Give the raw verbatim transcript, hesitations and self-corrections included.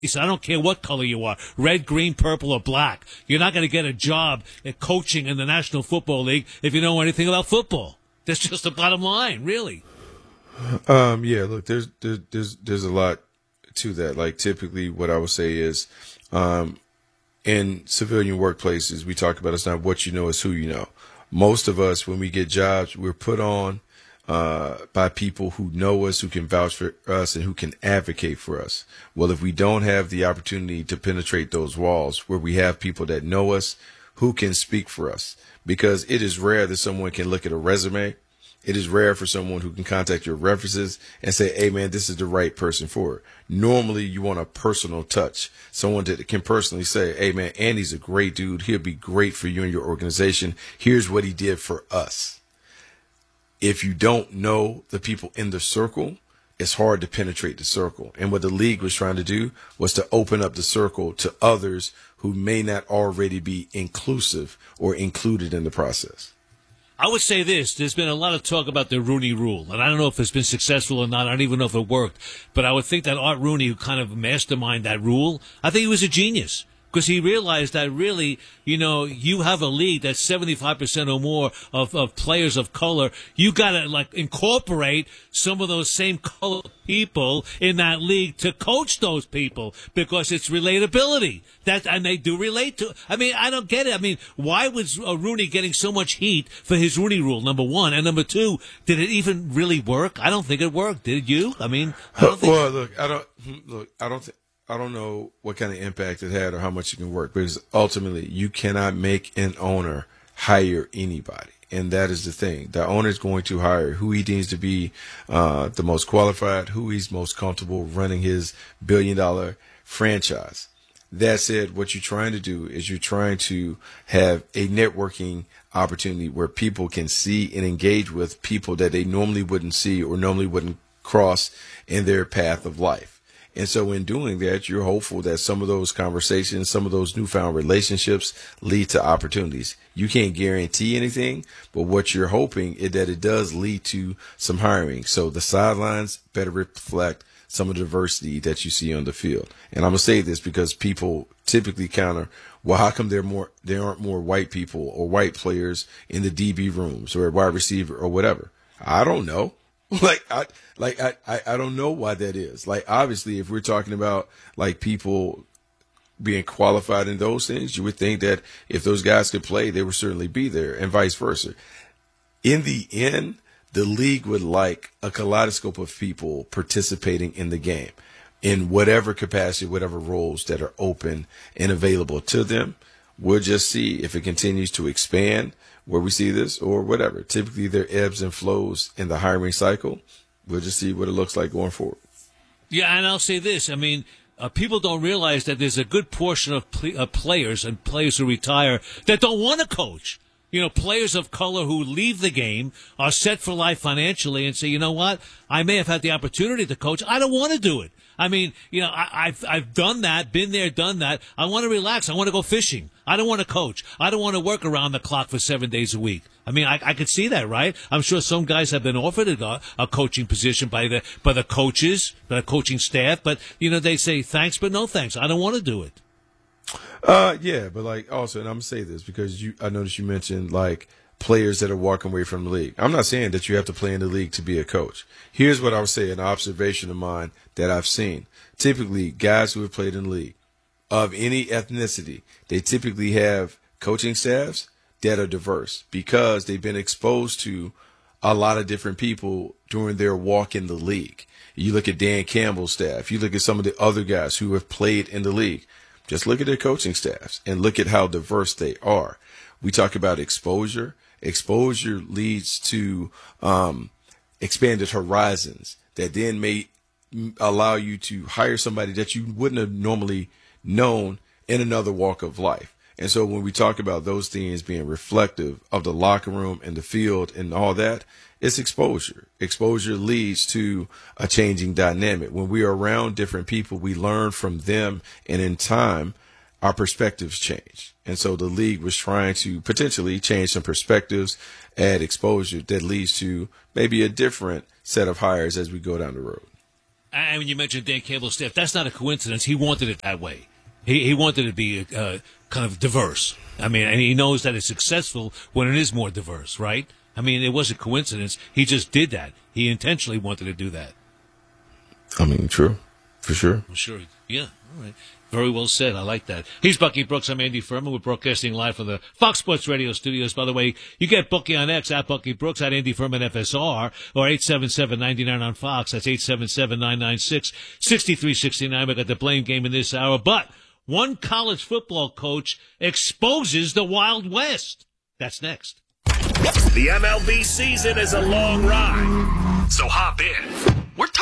I don't care what color you are, red, green, purple, or black. You're not going to get a job at coaching in the National Football League if you don't know anything about football. That's just the bottom line, really. Um, yeah, look, there's, there's, there's, there's a lot to that. Like, typically what I would say is, um, in civilian workplaces, we talk about it's not what you know, it's who you know. Most of us, when we get jobs, we're put on uh, by people who know us, who can vouch for us, and who can advocate for us. Well, if we don't have the opportunity to penetrate those walls where we have people that know us, who can speak for us? Because it is rare that someone can look at a resume. It is rare for someone who can contact your references and say, hey, man, this is the right person for it. Normally, you want a personal touch, someone that can personally say, hey, man, Andy's a great dude. He'll be great for you and your organization. Here's what he did for us. If you don't know the people in the circle, it's hard to penetrate the circle. And what the league was trying to do was to open up the circle to others who may not already be inclusive or included in the process. I would say this. There's been a lot of talk about the Rooney Rule, and I don't know if it's been successful or not. I don't even know if it worked. But I would think that Art Rooney, who kind of masterminded that rule, I think he was a genius. Because he realized that really, you know, you have a league that's seventy-five percent or more of, of players of color. You got to, like, incorporate some of those same color people in that league to coach those people because it's relatability. That, and they do relate to. I mean, I don't get it. I mean, why was uh, Rooney getting so much heat for his Rooney Rule, number one? And number two, did it even really work? I don't think it worked. Did you? I mean, I don't think. Well, look, I don't, look, I don't think. I don't know what kind of impact it had or how much it can work, because ultimately you cannot make an owner hire anybody. And that is the thing. The owner is going to hire who he deems to be uh, the most qualified, who he's most comfortable running his billion dollar franchise. That said, what you're trying to do is you're trying to have a networking opportunity where people can see and engage with people that they normally wouldn't see or normally wouldn't cross in their path of life. And so in doing that, you're hopeful that some of those conversations, some of those newfound relationships lead to opportunities. You can't guarantee anything, but what you're hoping is that it does lead to some hiring. So the sidelines better reflect some of the diversity that you see on the field. And I'm going to say this because people typically counter, well, how come there more there aren't more white people or white players in the D B rooms or a wide receiver or whatever? I don't know. Like, I, like, I, I, I don't know why that is. Like, obviously, if we're talking about like people being qualified in those things, you would think that if those guys could play, they would certainly be there, and vice versa. In the end, the league would like a kaleidoscope of people participating in the game in whatever capacity, whatever roles that are open and available to them. We'll just see if it continues to expand where we see this or whatever. Typically, there ebbs and flows in the hiring cycle. We'll just see what it looks like going forward. Yeah, and I'll say this. I mean, uh, people don't realize that there's a good portion of pl- uh, players and players who retire that don't want to coach. You know, players of color who leave the game are set for life financially and say, you know what, I may have had the opportunity to coach. I don't want to do it. I mean, you know, I, I've I've done that, been there, done that. I want to relax. I want to go fishing. I don't want to coach. I don't want to work around the clock for seven days a week. I mean, I, I could see that, right? I'm sure some guys have been offered a, a coaching position by the by the coaches, by the coaching staff, but you know, they say thanks, but no thanks. I don't want to do it. Uh, yeah, but like also, and I'm gonna say this because you, I noticed you mentioned like players that are walking away from the league. I'm not saying that you have to play in the league to be a coach. Here's what I would say, an observation of mine that I've seen. Typically, guys who have played in the league of any ethnicity, they typically have coaching staffs that are diverse because they've been exposed to a lot of different people during their walk in the league. You look at Dan Campbell's staff. You look at some of the other guys who have played in the league. Just look at their coaching staffs and look at how diverse they are. We talk about exposure. Exposure leads to um, expanded horizons that then may allow you to hire somebody that you wouldn't have normally known in another walk of life. And so when we talk about those things being reflective of the locker room and the field and all that, it's exposure. Exposure leads to a changing dynamic. When we are around different people, we learn from them, and in time, our perspectives change. And so the league was trying to potentially change some perspectives, add exposure that leads to maybe a different set of hires as we go down the road. And when you mentioned Dan Cable's staff, that's not a coincidence. He wanted it that way. He he wanted it to be uh, kind of diverse. I mean, and he knows that it's successful when it is more diverse, right? I mean, it wasn't a coincidence. He just did that. He intentionally wanted to do that. I mean, true. For sure. I'm sure. Yeah. All right. Very well said. I like that. He's Bucky Brooks. I'm Andy Furman. We're broadcasting live from the Fox Sports Radio studios. By the way, you get Bucky on X at Bucky Brooks, at Andy Furman F S R, or eight seven seven, nine nine on Fox. That's eight seven seven, nine nine six, six three six nine. We got the blame game in this hour. But one college football coach exposes the Wild West. That's next. The M L B season is a long ride, so hop in. We're talking